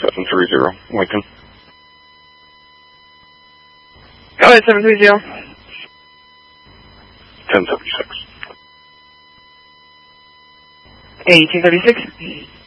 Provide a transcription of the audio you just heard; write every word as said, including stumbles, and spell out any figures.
seven three zero, Lincoln. Go ahead, seven three zero. ten seventy-six. eighteen thirty-six.